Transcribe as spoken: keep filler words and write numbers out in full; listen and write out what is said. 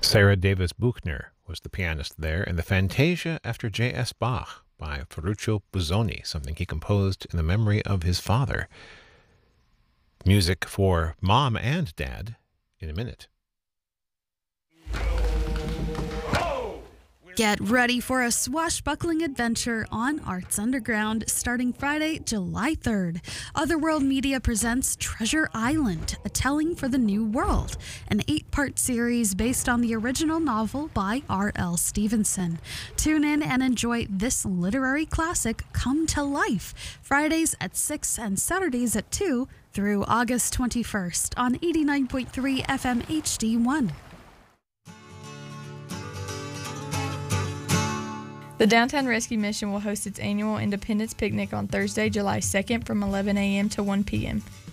Sarah Davis Buchner was the pianist there, and the Fantasia after J S. Bach by Ferruccio Busoni, something he composed in the memory of his father. Music for Mom and Dad in a minute. Get ready for a swashbuckling adventure on Arts Underground starting Friday, July third. Otherworld Media presents Treasure Island, A Telling for the New World, an eight-part series based on the original novel by R L Stevenson. Tune in and enjoy this literary classic come to life, Fridays at six and Saturdays at two through August twenty-first on eighty-nine point three F M H D one. The Downtown Rescue Mission will host its annual Independence Picnic on Thursday, July second from eleven a.m. to one p.m.